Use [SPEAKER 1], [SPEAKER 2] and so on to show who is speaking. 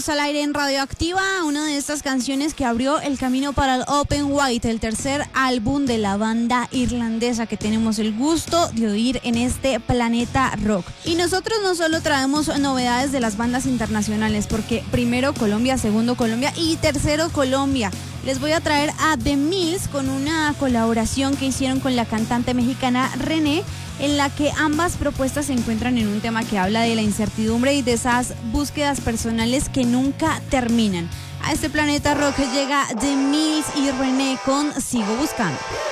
[SPEAKER 1] Al aire en Radioactiva, una de estas canciones que abrió el camino para el Open White, el tercer álbum de la banda irlandesa que tenemos el gusto de oír en este planeta rock. Y nosotros no solo traemos novedades de las bandas internacionales, porque primero Colombia, segundo Colombia y tercero Colombia. Les voy a traer a The Mills con una colaboración que hicieron con la cantante mexicana René, en la que ambas propuestas se encuentran en un tema que habla de la incertidumbre y de esas búsquedas personales que nunca terminan. A este planeta rock llega The Mills y René con Sigo Buscando.